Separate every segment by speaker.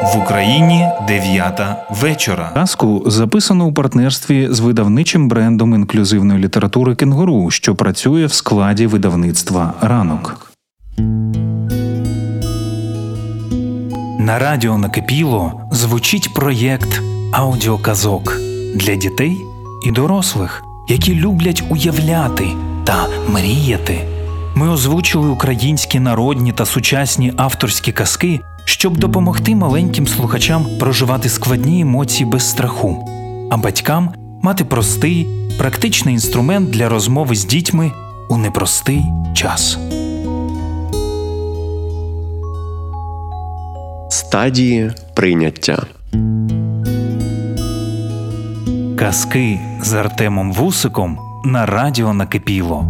Speaker 1: В Україні 9 вечора.
Speaker 2: Казку записано у партнерстві з видавничим брендом інклюзивної літератури «Кенгуру», що працює в складі видавництва «Ранок».
Speaker 1: На радіо «Накипіло» звучить проєкт аудіоказок для дітей і дорослих, які люблять уявляти та мріяти. Ми озвучили українські народні та сучасні авторські казки, щоб допомогти маленьким слухачам проживати складні емоції без страху, а батькам мати простий, практичний інструмент для розмови з дітьми у непростий час.
Speaker 3: Стадії прийняття.
Speaker 1: Казки з Артемом Вусиком на радіо «Накипіло».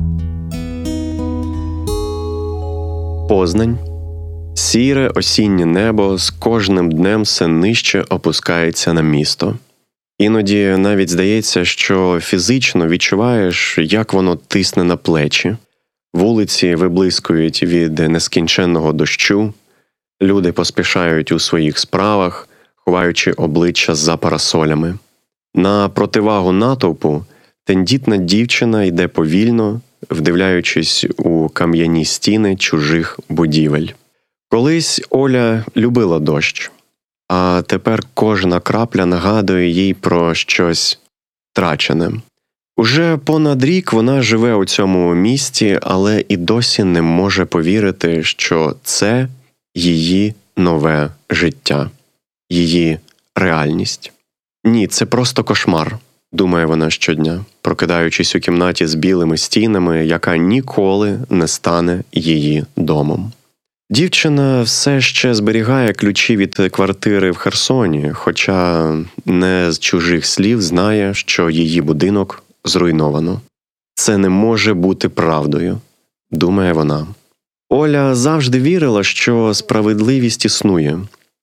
Speaker 3: Познань. Сіре осіннє небо з кожним днем все нижче опускається на місто. Іноді навіть здається, що фізично відчуваєш, як воно тисне на плечі. Вулиці виблискують від нескінченного дощу, люди поспішають у своїх справах, ховаючи обличчя за парасолями. На противагу натовпу тендітна дівчина йде повільно, вдивляючись у кам'яні стіни чужих будівель. Колись Оля любила дощ, а тепер кожна крапля нагадує їй про щось втрачене. Уже понад рік вона живе у цьому місті, але і досі не може повірити, що це її нове життя, її реальність. Ні, це просто кошмар, думає вона щодня, прокидаючись у кімнаті з білими стінами, яка ніколи не стане її домом. Дівчина все ще зберігає ключі від квартири в Херсоні, хоча не з чужих слів знає, що її будинок зруйновано. Це не може бути правдою, думає вона. Оля завжди вірила, що справедливість існує,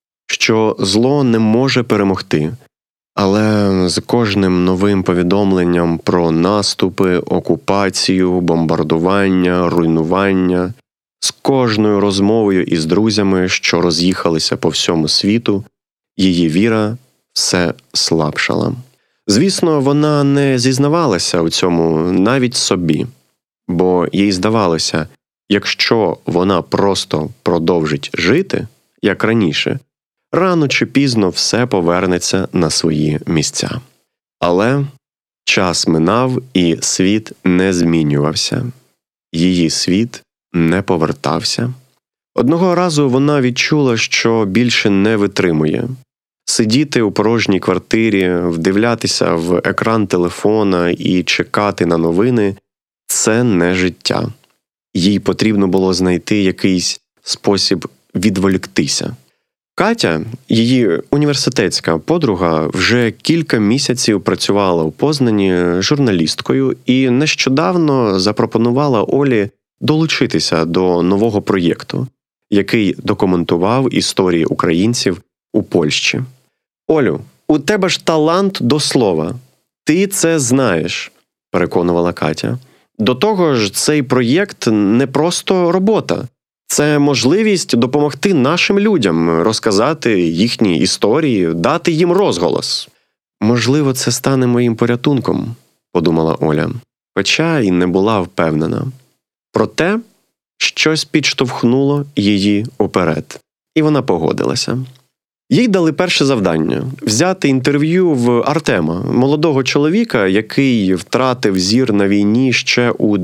Speaker 3: що зло не може перемогти. Але з кожним новим повідомленням про наступи, окупацію, бомбардування, руйнування, з кожною розмовою із друзями, що роз'їхалися по всьому світу, її віра все слабшала. Звісно, вона не зізнавалася у цьому навіть собі, бо їй здавалося, якщо вона просто продовжить жити, як раніше, рано чи пізно все повернеться на свої місця. Але час минав, і світ не змінювався. Її світ не повертався. Одного разу вона відчула, що більше не витримує. Сидіти у порожній квартирі, вдивлятися в екран телефона і чекати на новини – це не життя. Їй потрібно було знайти якийсь спосіб відволіктися. Катя, її університетська подруга, вже кілька місяців працювала у Познані журналісткою і нещодавно запропонувала Олі долучитися до нового проєкту, який документував історії українців у Польщі. «Олю, у тебе ж талант до слова. Ти це знаєш», – переконувала Катя. «До того ж, цей проєкт не просто робота. Це можливість допомогти нашим людям, розказати їхні історії, дати їм розголос». «Можливо, це стане моїм порятунком», – подумала Оля, хоча й не була впевнена. Проте щось підштовхнуло її уперед, і вона погодилася. Їй дали перше завдання – взяти інтерв'ю в Артема, молодого чоловіка, який втратив зір на війні ще у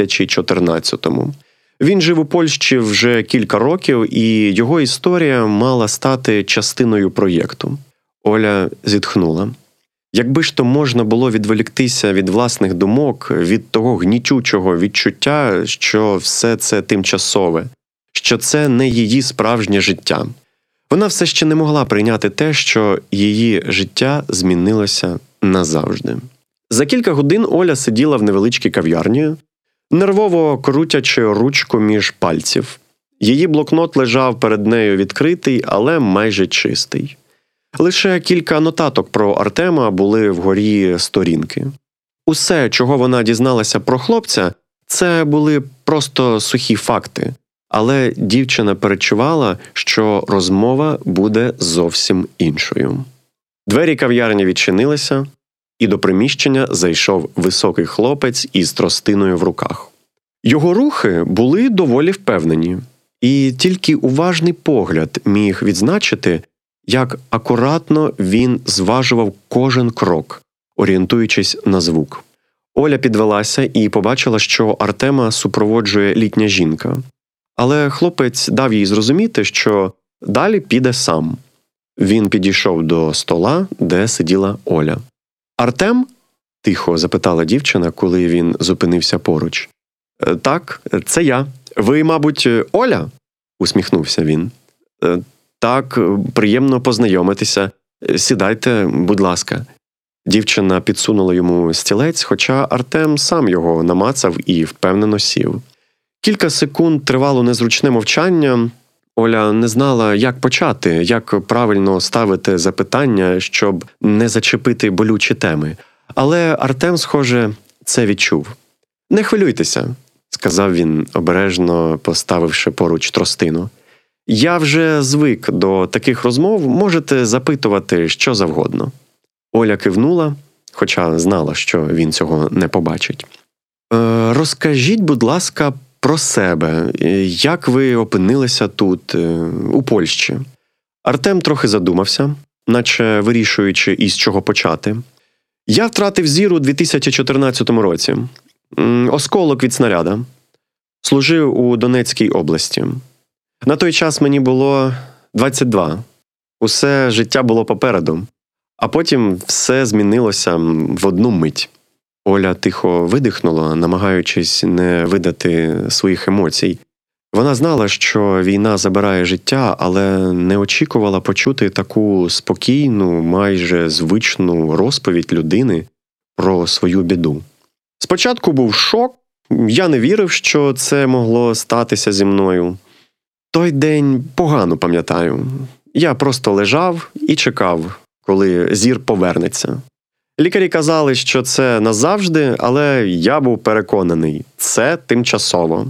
Speaker 3: 2014-му. Він жив у Польщі вже кілька років, і його історія мала стати частиною проєкту. Оля зітхнула. Якби ж то можна було відволіктися від власних думок, від того гнітючого відчуття, що все це тимчасове, що це не її справжнє життя. Вона все ще не могла прийняти те, що її життя змінилося назавжди. За кілька годин Оля сиділа в невеличкій кав'ярні, нервово крутячи ручку між пальців. Її блокнот лежав перед нею відкритий, але майже чистий. Лише кілька нотаток про Артема були вгорі сторінки. Усе, чого вона дізналася про хлопця, це були просто сухі факти. Але дівчина передчувала, що розмова буде зовсім іншою. Двері кав'ярні відчинилися, і до приміщення зайшов високий хлопець із тростиною в руках. Його рухи були доволі впевнені, і тільки уважний погляд міг відзначити, як акуратно він зважував кожен крок, орієнтуючись на звук. Оля підвелася і побачила, що Артема супроводжує літня жінка. Але хлопець дав їй зрозуміти, що далі піде сам. Він підійшов до стола, де сиділа Оля. «Артем?» – тихо запитала дівчина, коли він зупинився поруч. «Так, це я. Ви, мабуть, Оля?» – усміхнувся він. «Так, приємно познайомитися. Сідайте, будь ласка». Дівчина підсунула йому стілець, хоча Артем сам його намацав і впевнено сів. Кілька секунд тривало незручне мовчання. Оля не знала, як почати, як правильно ставити запитання, щоб не зачепити болючі теми. Але Артем, схоже, це відчув. «Не хвилюйтеся», – сказав він, обережно поставивши поруч тростину. «Я вже звик до таких розмов, можете запитувати що завгодно». Оля кивнула, хоча знала, що він цього не побачить. «Розкажіть, будь ласка, про себе. Як ви опинилися тут, у Польщі?» Артем трохи задумався, наче вирішуючи, із чого почати. «Я втратив зір у 2014 році. Осколок від снаряда. Служив у Донецькій області. На той час мені було 22. Усе життя було попереду. А потім все змінилося в одну мить». Оля тихо видихнула, намагаючись не видати своїх емоцій. Вона знала, що війна забирає життя, але не очікувала почути таку спокійну, майже звичну розповідь людини про свою біду. Спочатку був шок, я не вірив, що це могло статися зі мною. Той день погано пам'ятаю. Я просто лежав і чекав, коли зір повернеться. Лікарі казали, що це назавжди, але я був переконаний – це тимчасово.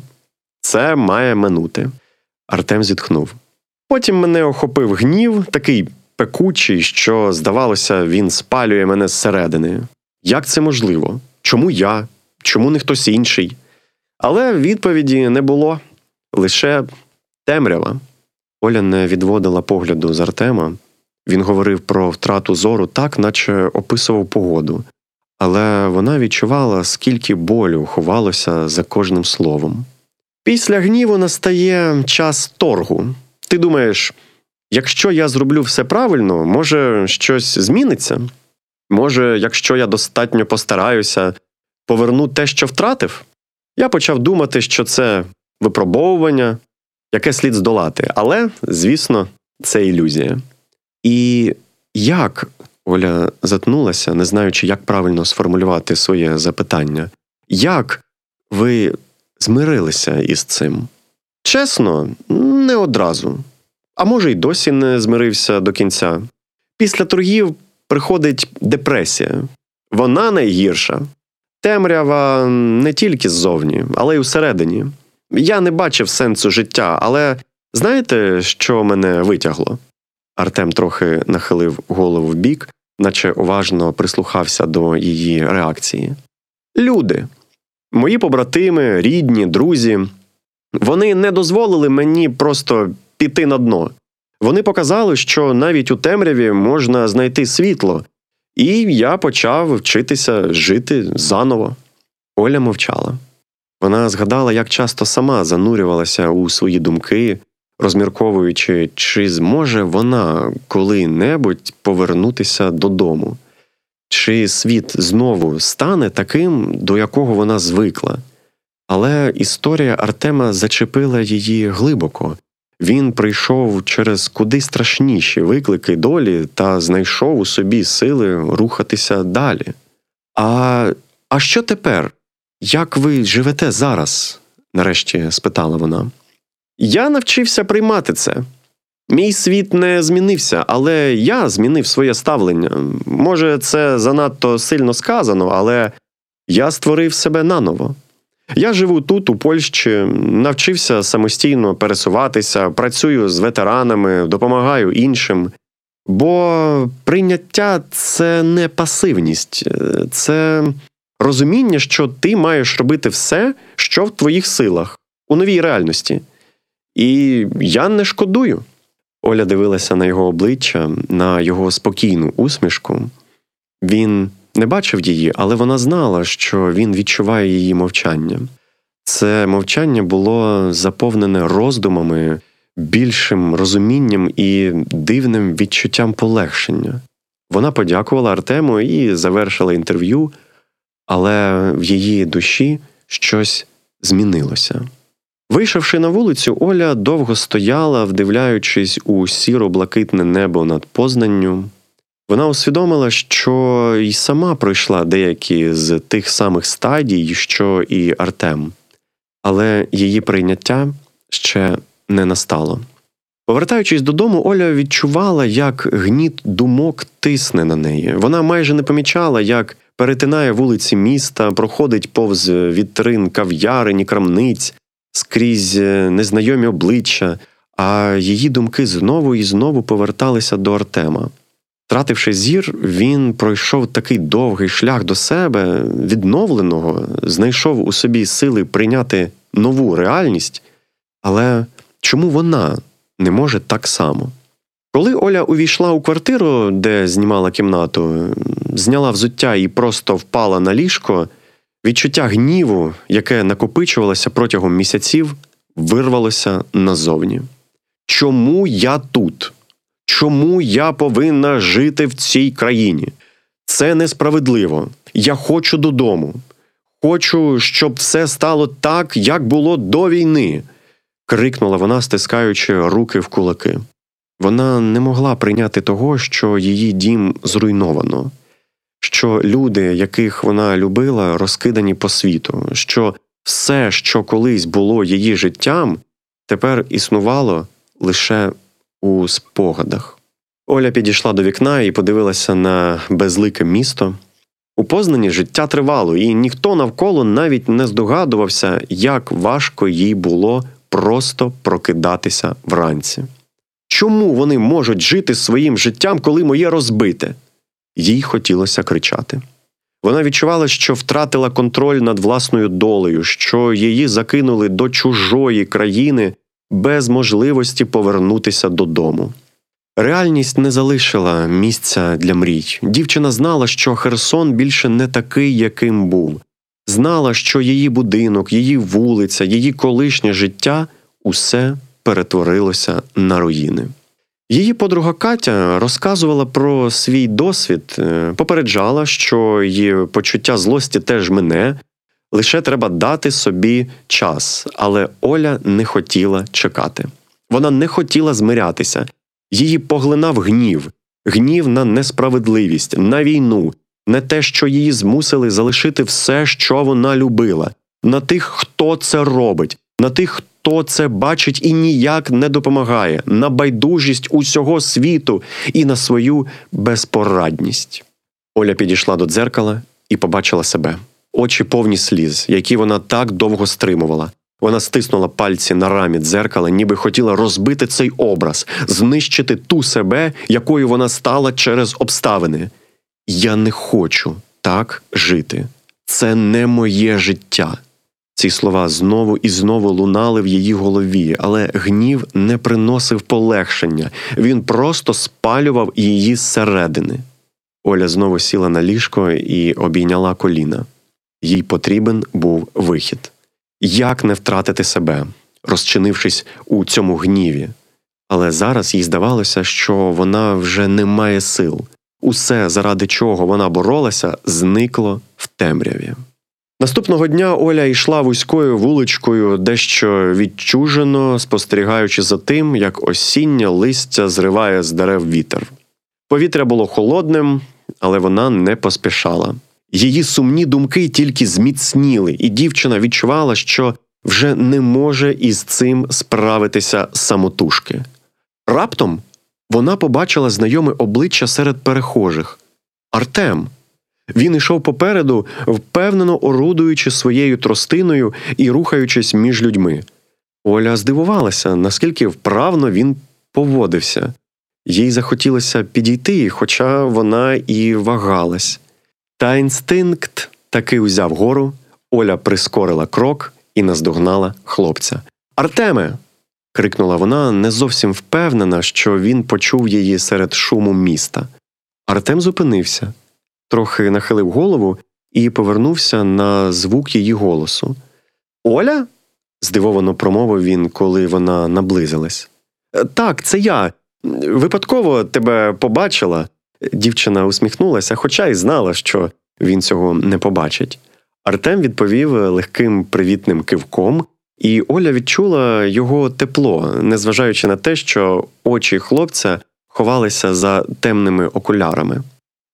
Speaker 3: Це має минути. Артем зітхнув. Потім мене охопив гнів, такий пекучий, що, здавалося, він спалює мене зсередини. Як це можливо? Чому я? Чому не хтось інший? Але відповіді не було. Лише темрява. Оля не відводила погляду з Артема. Він говорив про втрату зору так, наче описував погоду. Але вона відчувала, скільки болю ховалося за кожним словом. Після гніву настає час торгу. Ти думаєш, якщо я зроблю все правильно, може щось зміниться? Може, якщо я достатньо постараюся, поверну те, що втратив? Я почав думати, що це випробовування, яке слід здолати. Але, звісно, це ілюзія. І як, Оля затнулася, не знаючи, як правильно сформулювати своє запитання, як ви змирилися із цим? Чесно, не одразу. А може й досі не змирився до кінця. Після торгів приходить депресія. Вона найгірша. Темрява не тільки ззовні, але й усередині. Я не бачив сенсу життя, але знаєте, що мене витягло? Артем трохи нахилив голову вбік, наче уважно прислухався до її реакції. Люди. Мої побратими, рідні, друзі. Вони не дозволили мені просто піти на дно. Вони показали, що навіть у темряві можна знайти світло. І я почав вчитися жити заново. Оля мовчала. Вона згадала, як часто сама занурювалася у свої думки, розмірковуючи, чи зможе вона коли-небудь повернутися додому. Чи світ знову стане таким, до якого вона звикла. Але історія Артема зачепила її глибоко. Він прийшов через куди страшніші виклики долі та знайшов у собі сили рухатися далі. А що тепер? Як ви живете зараз? Нарешті спитала вона. Я навчився приймати це. Мій світ не змінився, але я змінив своє ставлення. Може, це занадто сильно сказано, але я створив себе наново. Я живу тут, у Польщі, навчився самостійно пересуватися, працюю з ветеранами, допомагаю іншим. Бо прийняття – це не пасивність, це розуміння, що ти маєш робити все, що в твоїх силах, у новій реальності. І я не шкодую. Оля дивилася на його обличчя, на його спокійну усмішку. Він не бачив її, але вона знала, що він відчуває її мовчання. Це мовчання було заповнене роздумами, більшим розумінням і дивним відчуттям полегшення. Вона подякувала Артему і завершила інтерв'ю, але в її душі щось змінилося. Вийшовши на вулицю, Оля довго стояла, вдивляючись у сіро-блакитне небо над Познанню. Вона усвідомила, що й сама пройшла деякі з тих самих стадій, що і Артем. Але її прийняття ще не настало. Повертаючись додому, Оля відчувала, як гніт думок тисне на неї. Вона майже не помічала, як перетинає вулиці міста, проходить повз вітрин кав'ярень і крамниць, скрізь незнайомі обличчя, а її думки знову і знову поверталися до Артема. Втративши зір, він пройшов такий довгий шлях до себе, відновленого, знайшов у собі сили прийняти нову реальність, але чому вона не може так само? Коли Оля увійшла у квартиру, де знімала кімнату, зняла взуття і просто впала на ліжко, відчуття гніву, яке накопичувалося протягом місяців, вирвалося назовні. Чому я тут? Чому я повинна жити в цій країні? Це несправедливо. Я хочу додому. Хочу, щоб все стало так, як було до війни, крикнула вона, стискаючи руки в кулаки. Вона не могла прийняти того, що її дім зруйновано, що люди, яких вона любила, розкидані по світу, що все, що колись було її життям, тепер існувало лише у спогадах. Оля підійшла до вікна і подивилася на безлике місто. У Познані життя тривало, і ніхто навколо навіть не здогадувався, як важко їй було просто прокидатися вранці. Чому вони можуть жити своїм життям, коли моє розбите? Їй хотілося кричати. Вона відчувала, що втратила контроль над власною долею, що її закинули до чужої країни без можливості повернутися додому. Реальність не залишила місця для мрій. Дівчина знала, що Херсон більше не такий, яким був. Знала, що її будинок, її вулиця, її колишнє життя – усе перетворилося на руїни. Її подруга Катя розказувала про свій досвід, попереджала, що її почуття злості теж мине, лише треба дати собі час, але Оля не хотіла чекати. Вона не хотіла змирятися. Її поглинав гнів. Гнів на несправедливість, на війну, на те, що її змусили залишити все, що вона любила, на тих, хто це робить, на тих, хто це бачить і ніяк не допомагає, на байдужість усього світу і на свою безпорадність. Оля підійшла до дзеркала і побачила себе. Очі повні сліз, які вона так довго стримувала. Вона стиснула пальці на рамі дзеркала, ніби хотіла розбити цей образ, знищити ту себе, якою вона стала через обставини. «Я не хочу так жити. Це не моє життя». Ці слова знову і знову лунали в її голові, але гнів не приносив полегшення. Він просто спалював її зсередини. Оля знову сіла на ліжко і обійняла коліна. Їй потрібен був вихід. Як не втратити себе, розчинившись у цьому гніві? Але зараз їй здавалося, що вона вже не має сил. Усе, заради чого вона боролася, зникло в темряві. Наступного дня Оля йшла вузькою вуличкою, дещо відчужено, спостерігаючи за тим, як осіннє листя зриває з дерев вітер. Повітря було холодним, але вона не поспішала. Її сумні думки тільки зміцніли, і дівчина відчувала, що вже не може із цим справитися самотужки. Раптом вона побачила знайоме обличчя серед перехожих. Артем. Він ішов попереду, впевнено орудуючи своєю тростиною і рухаючись між людьми. Оля здивувалася, наскільки вправно він поводився. Їй захотілося підійти, хоча вона і вагалась. Та інстинкт таки узяв гору, Оля прискорила крок і наздогнала хлопця. «Артеме!» – крикнула вона, не зовсім впевнена, що він почув її серед шуму міста. Артем зупинився, трохи нахилив голову і повернувся на звук її голосу. «Оля?» – здивовано промовив він, коли вона наблизилась. «Так, це я. Випадково тебе побачила». Дівчина усміхнулася, хоча й знала, що він цього не побачить. Артем відповів легким привітним кивком, і Оля відчула його тепло, незважаючи на те, що очі хлопця ховалися за темними окулярами.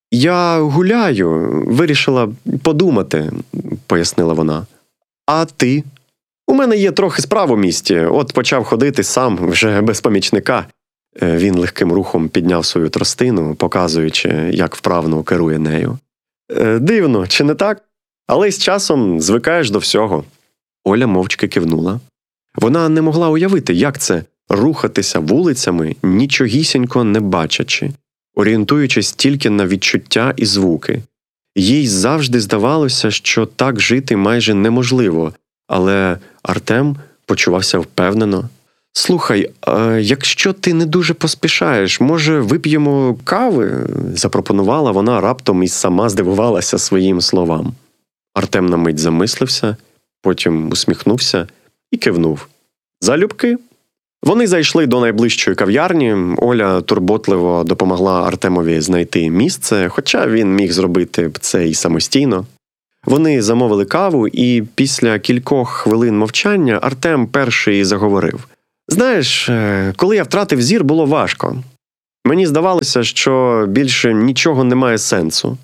Speaker 3: «Я гуляю, вирішила подумати», – пояснила вона. «А ти?» «У мене є трохи справ у місті, от почав ходити сам, вже без помічника». Він легким рухом підняв свою тростину, показуючи, як вправно керує нею. «Дивно, чи не так? Але з часом звикаєш до всього». Оля мовчки кивнула. Вона не могла уявити, як це – рухатися вулицями, нічогісінько не бачачи, орієнтуючись тільки на відчуття і звуки. Їй завжди здавалося, що так жити майже неможливо, але Артем почувався впевнено. «Слухай, якщо ти не дуже поспішаєш, може вип'ємо кави?» – запропонувала вона раптом і сама здивувалася своїм словам. Артем на мить замислився, потім усміхнувся і кивнув. «Залюбки?» Вони зайшли до найближчої кав'ярні, Оля турботливо допомогла Артемові знайти місце, хоча він міг зробити б це і самостійно. Вони замовили каву, і після кількох хвилин мовчання Артем перший заговорив. «Знаєш, коли я втратив зір, було важко. Мені здавалося, що більше нічого не має сенсу.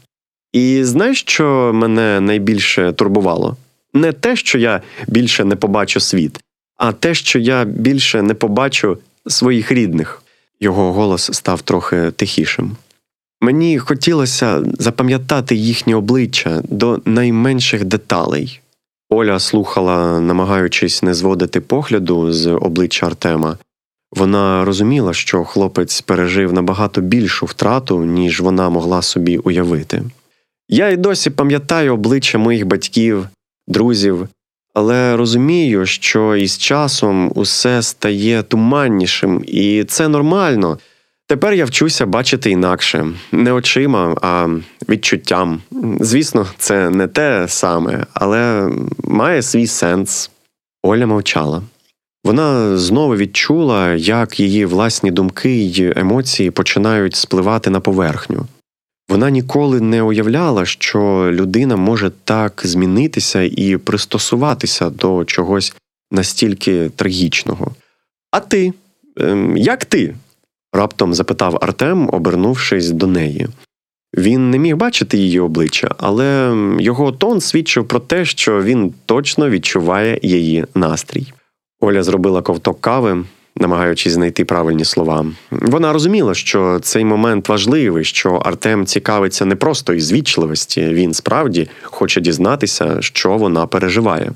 Speaker 3: І знаєш, що мене найбільше турбувало? Не те, що я більше не побачу світ, а те, що я більше не побачу своїх рідних». Його голос став трохи тихішим. «Мені хотілося запам'ятати їхні обличчя до найменших деталей». Оля слухала, намагаючись не зводити погляду з обличчя Артема. Вона розуміла, що хлопець пережив набагато більшу втрату, ніж вона могла собі уявити. «Я й досі пам'ятаю обличчя моїх батьків, друзів, але розумію, що із часом усе стає туманнішим, і це нормально. Тепер я вчуся бачити інакше. Не очима, а відчуттям. Звісно, це не те саме, але має свій сенс». Оля мовчала. Вона знову відчула, як її власні думки й емоції починають спливати на поверхню. Вона ніколи не уявляла, що людина може так змінитися і пристосуватися до чогось настільки трагічного. «А ти? Як ти?» – раптом запитав Артем, обернувшись до неї. Він не міг бачити її обличчя, але його тон свідчив про те, що він точно відчуває її настрій. Оля зробила ковток кави, намагаючись знайти правильні слова. Вона розуміла, що цей момент важливий, що Артем цікавиться не просто із вічливості, він справді хоче дізнатися, що вона переживає.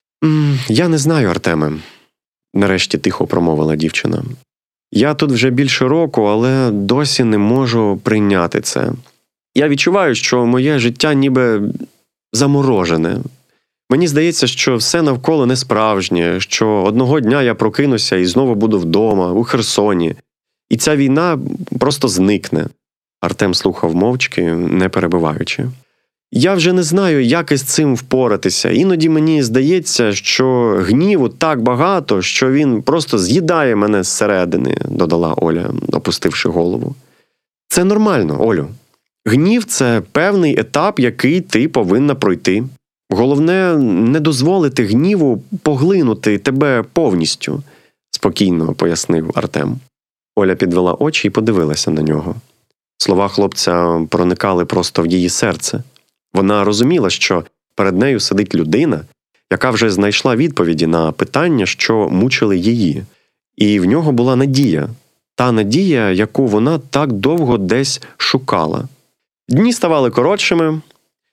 Speaker 3: «Я не знаю, Артеме», – нарешті тихо промовила дівчина. «Я тут вже більше року, але досі не можу прийняти це. Я відчуваю, що моє життя ніби заморожене. Мені здається, що все навколо не справжнє, що одного дня я прокинуся і знову буду вдома, у Херсоні. І ця війна просто зникне». Артем слухав мовчки, не перебиваючи. «Я вже не знаю, як із цим впоратися. Іноді мені здається, що гніву так багато, що він просто з'їдає мене зсередини», – додала Оля, опустивши голову. «Це нормально, Олю. Гнів – це певний етап, який ти повинна пройти. Головне – не дозволити гніву поглинути тебе повністю», – спокійно пояснив Артем. Оля підвела очі і подивилася на нього. Слова хлопця проникали просто в її серце. Вона розуміла, що перед нею сидить людина, яка вже знайшла відповіді на питання, що мучили її. І в нього була надія. Та надія, яку вона так довго десь шукала. Дні ставали коротшими,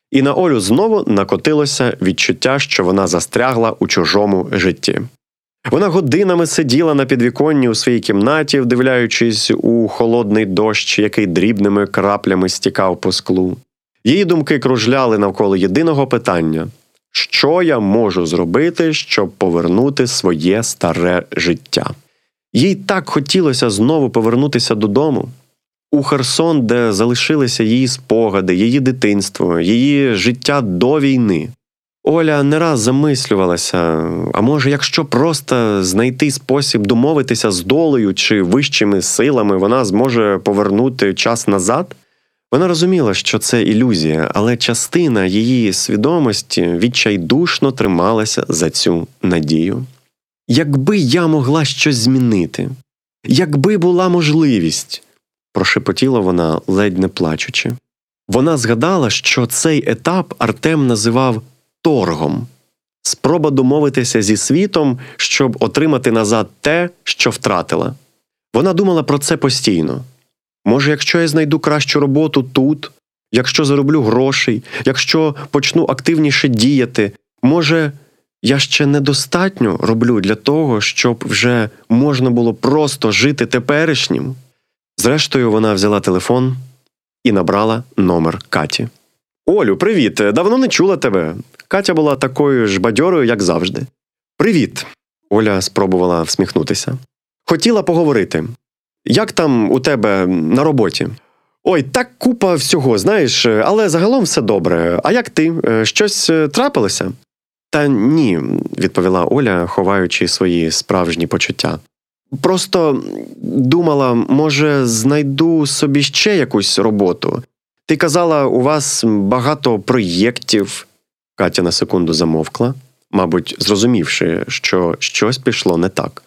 Speaker 3: І на Олю знову накотилося відчуття, що вона застрягла у чужому житті. Вона годинами сиділа на підвіконні у своїй кімнаті, вдивляючись у холодний дощ, який дрібними краплями стікав по склу. Її думки кружляли навколо єдиного питання – що я можу зробити, щоб повернути своє старе життя? Їй так хотілося знову повернутися додому. У Херсон, де залишилися її спогади, її дитинство, її життя до війни. Оля не раз замислювалася, а може, якщо просто знайти спосіб домовитися з долею чи вищими силами, вона зможе повернути час назад? Вона розуміла, що це ілюзія, але частина її свідомості відчайдушно трималася за цю надію. «Якби я могла щось змінити, якби була можливість», – прошепотіла вона, ледь не плачучи. Вона згадала, що цей етап Артем називав торгом. Спроба домовитися зі світом, щоб отримати назад те, що втратила. Вона думала про це постійно. Може, якщо я знайду кращу роботу тут, якщо зароблю грошей, якщо почну активніше діяти, може, я ще недостатньо роблю для того, щоб вже можна було просто жити теперішнім? Зрештою, вона взяла телефон і набрала номер Каті. «Олю, привіт! Давно не чула тебе». Катя була такою ж бадьорою, як завжди. «Привіт!» – Оля спробувала всміхнутися. «Хотіла поговорити. Як там у тебе на роботі?» «Ой, так купа всього, знаєш, але загалом все добре. А як ти? Щось трапилося?» «Та ні», – відповіла Оля, ховаючи свої справжні почуття. «Просто думала, може, знайду собі ще якусь роботу. Ти казала, у вас багато проєктів». Катя на секунду замовкла, мабуть, зрозумівши, що щось пішло не так.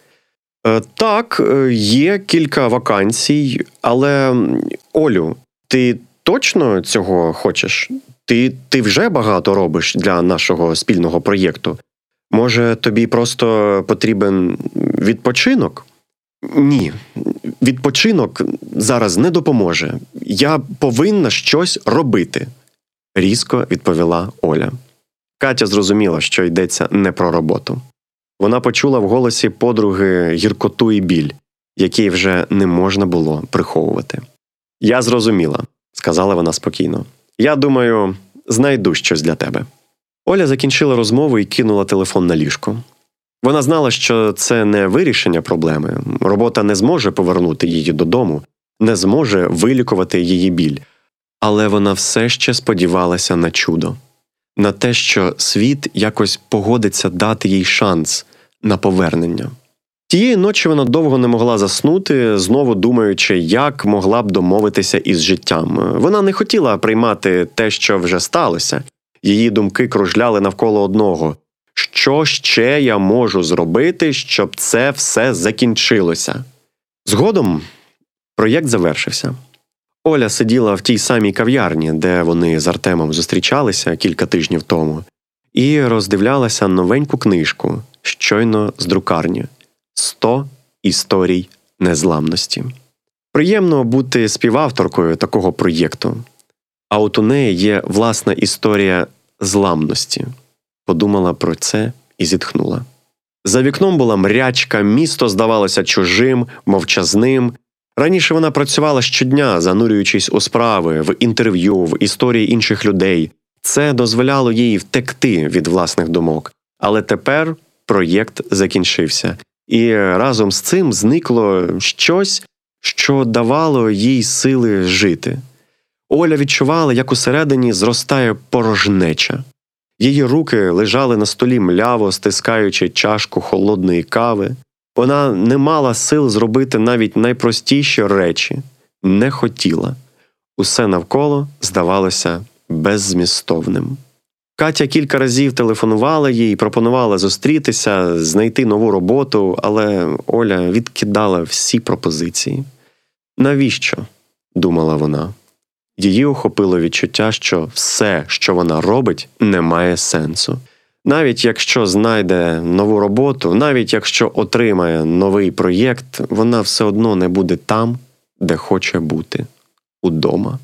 Speaker 3: «Так, є кілька вакансій, але, Олю, ти точно цього хочеш? Ти вже багато робиш для нашого спільного проєкту. Може, тобі просто потрібен відпочинок?» «Ні, відпочинок зараз не допоможе. Я повинна щось робити», – різко відповіла Оля. Катя зрозуміла, що йдеться не про роботу. Вона почула в голосі подруги гіркоту і біль, який вже не можна було приховувати. «Я зрозуміла», – сказала вона спокійно. «Я думаю, знайду щось для тебе». Оля закінчила розмову і кинула телефон на ліжко. Вона знала, що це не вирішення проблеми. Робота не зможе повернути її додому, не зможе вилікувати її біль. Але вона все ще сподівалася на чудо. На те, що світ якось погодиться дати їй шанс на повернення. Тієї ночі вона довго не могла заснути, знову думаючи, як могла б домовитися із життям. Вона не хотіла приймати те, що вже сталося. Її думки кружляли навколо одного. Що ще я можу зробити, щоб це все закінчилося? Згодом проєкт завершився. Оля сиділа в тій самій кав'ярні, де вони з Артемом зустрічалися кілька тижнів тому, і роздивлялася новеньку книжку, щойно з друкарні «100 історій незламності». Приємно бути співавторкою такого проєкту. А от у неї є власна історія зламності. Подумала про це і зітхнула. За вікном була мрячка, місто здавалося чужим, мовчазним. Раніше вона працювала щодня, занурюючись у справи, в інтерв'ю, в історії інших людей. Це дозволяло їй втекти від власних думок. Але тепер проєкт закінчився. І разом з цим зникло щось, що давало їй сили жити. Оля відчувала, як усередині зростає порожнеча. Її руки лежали на столі мляво, стискаючи чашку холодної кави. Вона не мала сил зробити навіть найпростіші речі. Не хотіла. Усе навколо здавалося беззмістовним. Катя кілька разів телефонувала їй, пропонувала зустрітися, знайти нову роботу, але Оля відкидала всі пропозиції. «Навіщо?» – думала вона. Її охопило відчуття, що все, що вона робить, не має сенсу. Навіть якщо знайде нову роботу, навіть якщо отримає новий проєкт, вона все одно не буде там, де хоче бути – удома.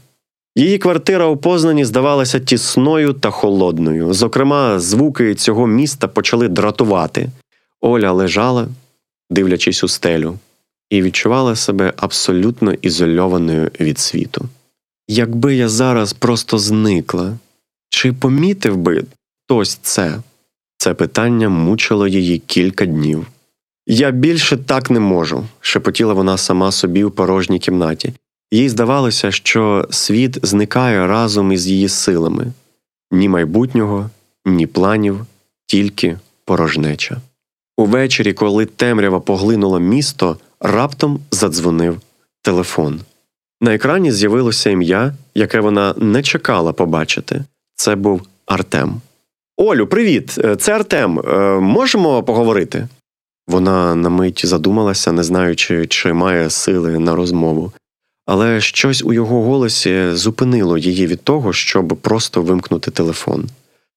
Speaker 3: Її квартира у Познані здавалася тісною та холодною. Зокрема, звуки цього міста почали дратувати. Оля лежала, дивлячись у стелю, і відчувала себе абсолютно ізольованою від світу. Якби я зараз просто зникла, чи помітив би хтось це? Це питання мучило її кілька днів. «Я більше так не можу», – шепотіла вона сама собі у порожній кімнаті. Їй здавалося, що світ зникає разом із її силами. Ні майбутнього, ні планів, тільки порожнеча. Увечері, коли темрява поглинула місто, раптом задзвонив телефон. На екрані з'явилося ім'я, яке вона не чекала побачити. Це був Артем. «Олю, привіт! Це Артем. Можемо поговорити?» Вона на мить задумалася, не знаючи, чи має сили на розмову. Але щось у його голосі зупинило її від того, щоб просто вимкнути телефон.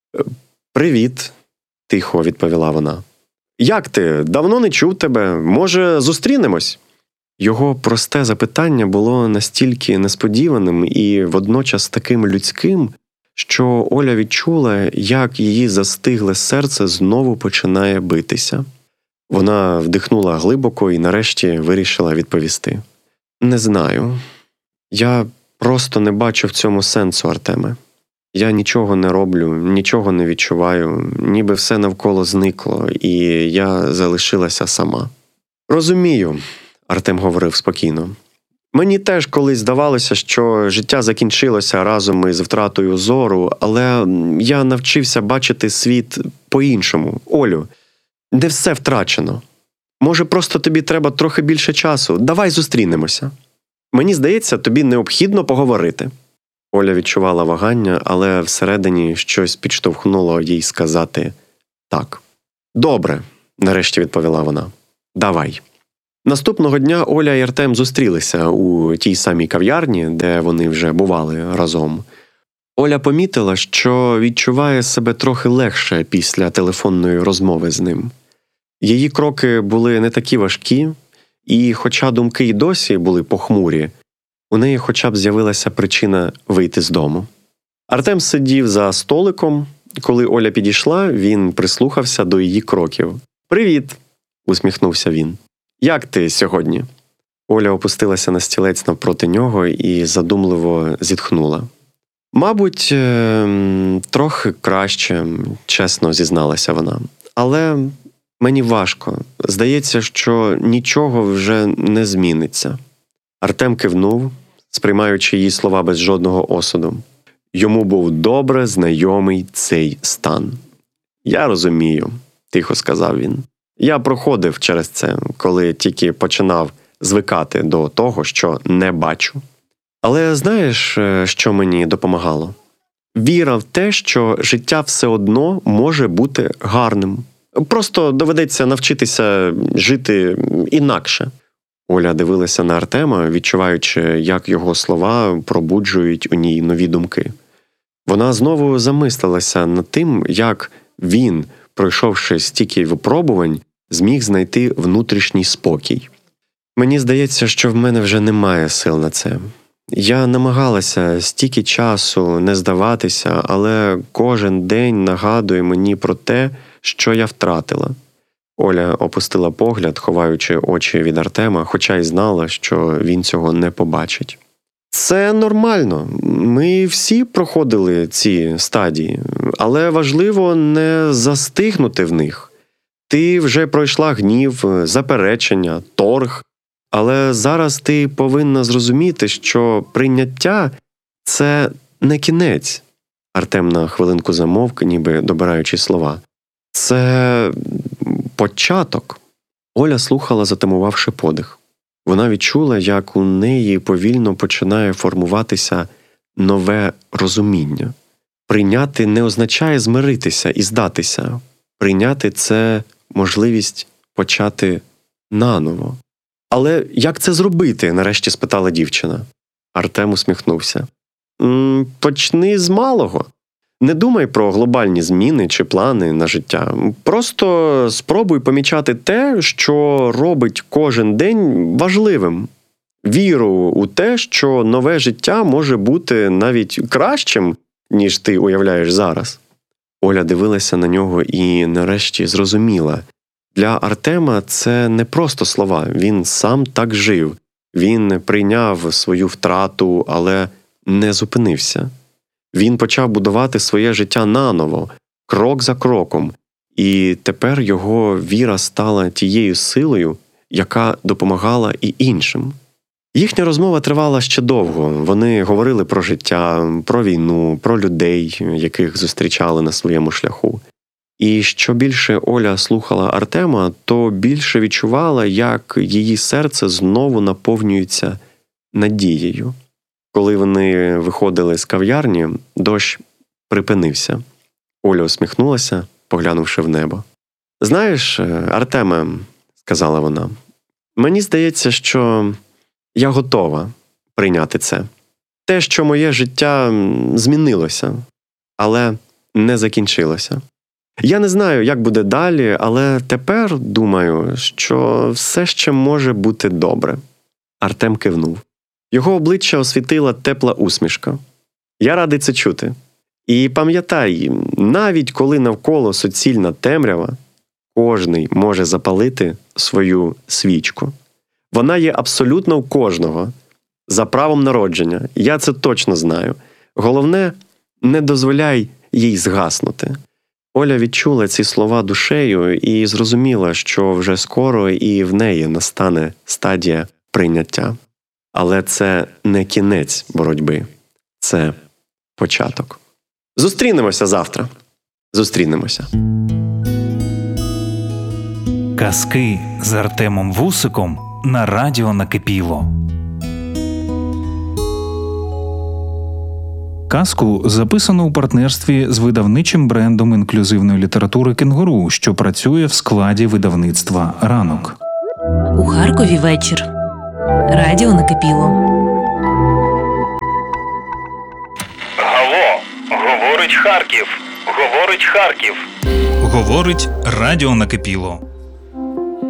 Speaker 3: «Привіт», – тихо відповіла вона. «Як ти? Давно не чув тебе. Може, зустрінемось?» Його просте запитання було настільки несподіваним і водночас таким людським, що Оля відчула, як її застигле серце знову починає битися. Вона вдихнула глибоко і нарешті вирішила відповісти. «Не знаю. Я просто не бачу в цьому сенсу, Артеме. Я нічого не роблю, нічого не відчуваю, ніби все навколо зникло, і я залишилася сама». «Розумію», – Артем говорив спокійно. «Мені теж колись здавалося, що життя закінчилося разом із втратою зору, але я навчився бачити світ по-іншому. Олю, не все втрачено. Може, просто тобі треба трохи більше часу? Давай зустрінемося. Мені здається, тобі необхідно поговорити». Оля відчувала вагання, але всередині щось підштовхнуло їй сказати «так». «Добре», – нарешті відповіла вона. «Давай». Наступного дня Оля і Артем зустрілися у тій самій кав'ярні, де вони вже бували разом. Оля помітила, що відчуває себе трохи легше після телефонної розмови з ним. Її кроки були не такі важкі, і хоча думки й досі були похмурі, у неї хоча б з'явилася причина вийти з дому. Артем сидів за столиком. Коли Оля підійшла, він прислухався до її кроків. «Привіт!» – усміхнувся він. «Як ти сьогодні?» Оля опустилася на стілець навпроти нього і задумливо зітхнула. «Мабуть, трохи краще», – чесно зізналася вона. «Але мені важко. Здається, що нічого вже не зміниться». Артем кивнув, сприймаючи її слова без жодного осуду. Йому був добре знайомий цей стан. «Я розумію», – тихо сказав він. «Я проходив через це, коли тільки починав звикати до того, що не бачу. Але знаєш, що мені допомагало? Віра в те, що життя все одно може бути гарним. Просто доведеться навчитися жити інакше». Оля дивилася на Артема, відчуваючи, як його слова пробуджують у ній нові думки. Вона знову замислилася над тим, як він, пройшовши стільки випробувань, зміг знайти внутрішній спокій. «Мені здається, що в мене вже немає сил на це. Я намагалася стільки часу не здаватися, але кожен день нагадує мені про те, що я втратила». Оля опустила погляд, ховаючи очі від Артема, хоча й знала, що він цього не побачить. «Це нормально. Ми всі проходили ці стадії, але важливо не застигнути в них. Ти вже пройшла гнів, заперечення, торг, але зараз ти повинна зрозуміти, що прийняття – це не кінець». Артем на хвилинку замовк, ніби добираючи слова. «Це початок». Оля слухала, затамувавши подих. Вона відчула, як у неї повільно починає формуватися нове розуміння. Прийняти не означає змиритися і здатися. Прийняти – це можливість почати наново. «Але як це зробити?» – нарешті спитала дівчина. Артем усміхнувся. «Почни з малого. Не думай про глобальні зміни чи плани на життя. Просто спробуй помічати те, що робить кожен день важливим. Віру у те, що нове життя може бути навіть кращим, ніж ти уявляєш зараз. Оля дивилася на нього і нарешті зрозуміла. Для Артема це не просто слова, він сам так жив. Він прийняв свою втрату, але не зупинився. Він почав будувати своє життя наново, крок за кроком, і тепер його віра стала тією силою, яка допомагала і іншим. Їхня розмова тривала ще довго. Вони говорили про життя, про війну, про людей, яких зустрічали на своєму шляху. І що більше Оля слухала Артема, то більше відчувала, як її серце знову наповнюється надією. Коли вони виходили з кав'ярні, дощ припинився. Оля усміхнулася, поглянувши в небо. «Знаєш, Артеме, – сказала вона, – мені здається, що я готова прийняти це. Те, що моє життя змінилося, але не закінчилося. Я не знаю, як буде далі, але тепер думаю, що все ще може бути добре». Артем кивнув. Його обличчя освітила тепла усмішка. «Я радий це чути. І пам'ятай, навіть коли навколо суцільна темрява, кожний може запалити свою свічку. Вона є абсолютно у кожного. За правом народження. Я це точно знаю. Головне, не дозволяй їй згаснути». Оля відчула ці слова душею і зрозуміла, що вже скоро і в неї настане стадія прийняття. Але це не кінець боротьби. Це початок. Зустрінемося завтра. Зустрінемося.
Speaker 1: Казки з Артемом Вусиком на радіо Накипіло.
Speaker 2: Казку записано у партнерстві з видавничим брендом інклюзивної літератури «Кенгуру», що працює в складі видавництва «Ранок».
Speaker 4: У Харкові вечір. Радіо Накипіло.
Speaker 1: Алло, говорить Харків. Говорить Харків. Говорить радіо Накипіло.